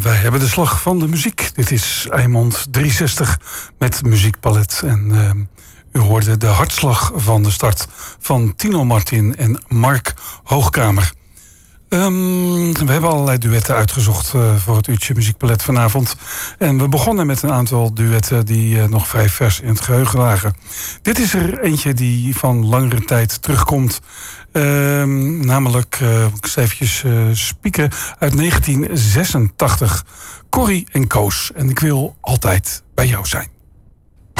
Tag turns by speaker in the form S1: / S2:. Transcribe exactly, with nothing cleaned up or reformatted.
S1: wij hebben de slag van de muziek. Dit is Eimond driehonderdzestig met muziekpalet. En uh, u hoorde de hartslag van de start van Tino Martin en Mark Hoogkamer. Um, we hebben allerlei duetten uitgezocht uh, voor het uurtje muziekpalet vanavond. En we begonnen met een aantal duetten die uh, nog vrij vers in het geheugen lagen. Dit is er eentje die van langere tijd terugkomt. Uh, namelijk, uh, ik eens eventjes uh, spieken, uit negentien zesentachtig. Corrie en Koos. En ik wil altijd bij jou zijn.